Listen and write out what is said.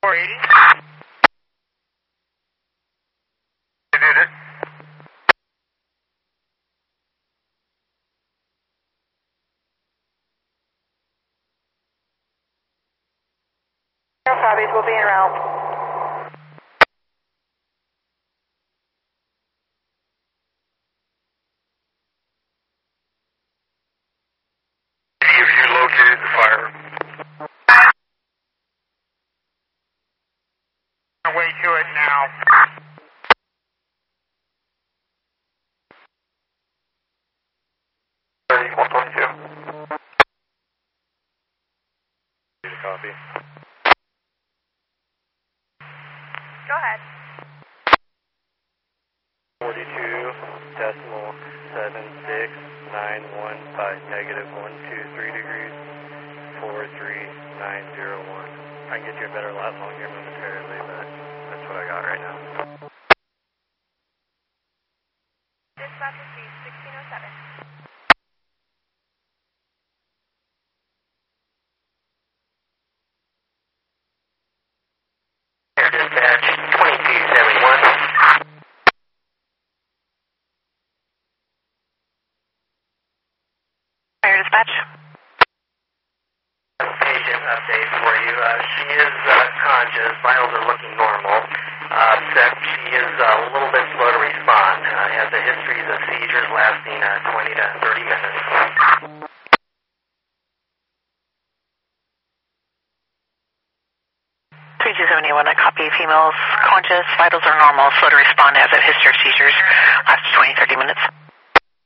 480. I did it. Copies, we'll be en route. Have you located the fire? On our way to it now. Ready, 122. Copy. Go ahead. 42.7691 negative 123 degrees 43901. I can get you a better lap long here momentarily, but that's what I got right now. Dispatch received 1607. Air dispatch 2271. Fire dispatch. Patient update for you. She is conscious. Vitals are looking normal. Except she is a little bit slow to respond. Has a history of seizures lasting 20 to 30 minutes. 3271, I copy. Females conscious, vitals are normal, slow to respond, has a history of seizures, lasts 20-30 minutes.